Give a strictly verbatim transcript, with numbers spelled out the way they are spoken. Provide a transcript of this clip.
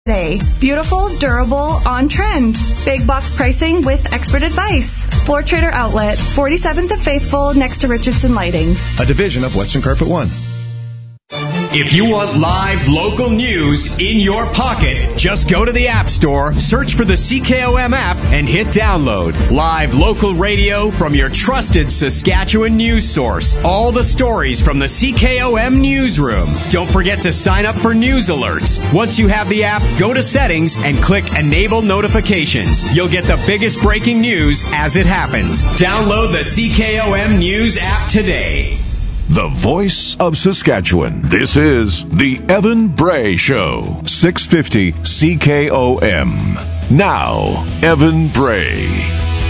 Today. Beautiful, durable, on trend. Big box pricing with expert advice. Floor Trader Outlet, forty-seventh and Faithful, next to Richardson Lighting. A division of Western Carpet One. If you want live local news in your pocket, just go to the App Store, search for the C K O M app, and hit download. Live local radio from your trusted Saskatchewan news source. All the stories from the C K O M newsroom. Don't forget to sign up for news alerts. Once you have the app, go to settings and click Enable Notifications. You'll get the biggest breaking news as it happens. Download the C K O M News app today. The voice of Saskatchewan. This is the Evan Bray Show. six fifty C K O M. Now, Evan Bray.